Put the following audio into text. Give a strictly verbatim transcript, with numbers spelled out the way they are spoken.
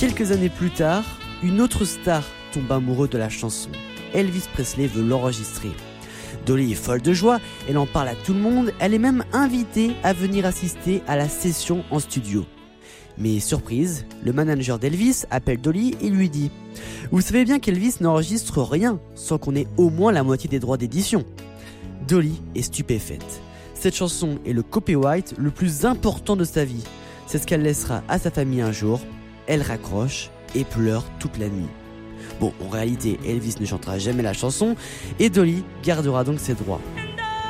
Quelques années plus tard, une autre star tombe amoureux de la chanson. Elvis Presley veut l'enregistrer. Dolly est folle de joie, elle en parle à tout le monde, elle est même invitée à venir assister à la session en studio. Mais surprise, le manager d'Elvis appelle Dolly et lui dit « Vous savez bien qu'Elvis n'enregistre rien sans qu'on ait au moins la moitié des droits d'édition ». Dolly est stupéfaite. Cette chanson est le copyright le plus important de sa vie. C'est ce qu'elle laissera à sa famille un jour. Elle raccroche et pleure toute la nuit. Bon, en réalité, Elvis ne chantera jamais la chanson et Dolly gardera donc ses droits.